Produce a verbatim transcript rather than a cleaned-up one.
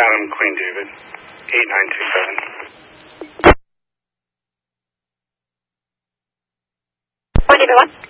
Chatham, Queen David, eight nine two seven. Queen David one.